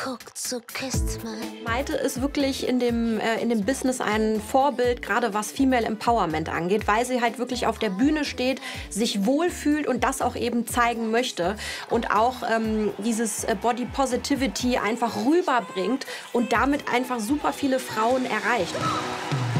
guckt, so küsst man. Maite ist wirklich in dem Business ein Vorbild, gerade was Female Empowerment angeht, weil sie halt wirklich auf der Bühne steht, sich wohlfühlt und das auch eben zeigen möchte und auch dieses Body Positivity einfach rüberbringt und damit einfach super viele Frauen erreicht.